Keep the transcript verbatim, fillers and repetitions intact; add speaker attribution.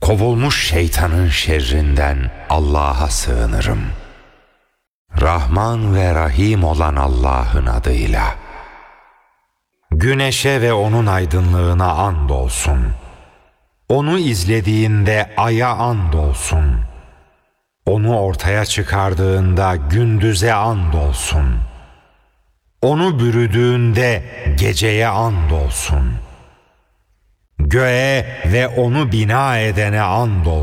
Speaker 1: Kovulmuş şeytanın şerrinden Allah'a sığınırım. Rahman ve Rahim olan Allah'ın adıyla. Güneşe ve onun aydınlığına andolsun. Onu izlediğinde aya andolsun. Onu ortaya çıkardığında gündüze andolsun. Onu bürüdüğünde geceye andolsun. Göğe ve onu bina edene andolsun.